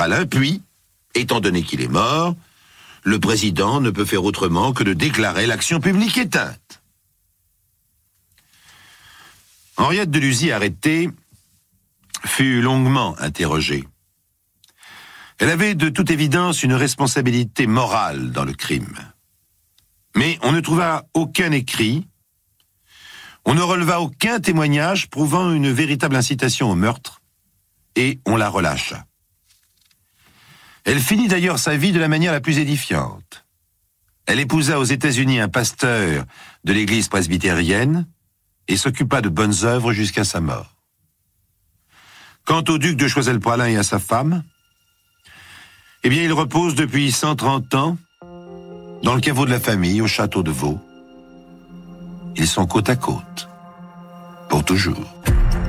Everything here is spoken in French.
Praslin, puis, étant donné qu'il est mort, le président ne peut faire autrement que de déclarer l'action publique éteinte. Henriette de Luzy, arrêtée, fut longuement interrogée. Elle avait de toute évidence une responsabilité morale dans le crime. Mais on ne trouva aucun écrit, on ne releva aucun témoignage prouvant une véritable incitation au meurtre, et on la relâcha. Elle finit d'ailleurs sa vie de la manière la plus édifiante. Elle épousa aux États-Unis un pasteur de l'église presbytérienne et s'occupa de bonnes œuvres jusqu'à sa mort. Quant au duc de Choiseul-Praslin et à sa femme, eh bien, ils reposent depuis 130 ans dans le caveau de la famille au château de Vaux. Ils sont côte à côte, pour toujours.